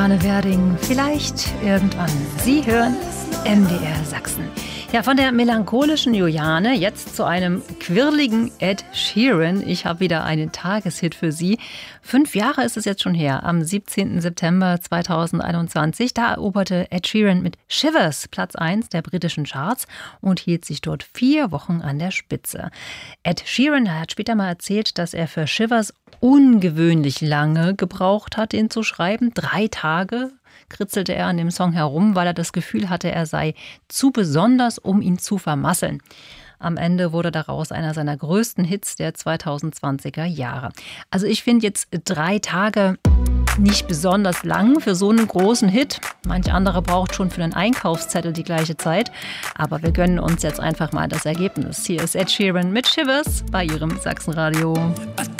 Juliane Werding, vielleicht irgendwann. Sie hören MDR Sachsen. Ja, von der melancholischen Juliane jetzt zu einem quirligen Ed Sheeran. Ich habe wieder einen Tageshit für Sie. 5 Jahre ist es jetzt schon her, am 17. September 2021. Da eroberte Ed Sheeran mit Shivers Platz 1 der britischen Charts und hielt sich dort 4 Wochen an der Spitze. Ed Sheeran hat später mal erzählt, dass er für Shivers ungewöhnlich lange gebraucht hat, ihn zu schreiben. 3 Tage kritzelte er an dem Song herum, weil er das Gefühl hatte, er sei zu besonders, um ihn zu vermasseln. Am Ende wurde daraus einer seiner größten Hits der 2020er Jahre. Also ich finde jetzt 3 Tage nicht besonders lang für so einen großen Hit. Manch anderer braucht schon für einen Einkaufszettel die gleiche Zeit. Aber wir gönnen uns jetzt einfach mal das Ergebnis. Hier ist Ed Sheeran mit Shivers bei Ihrem Sachsenradio.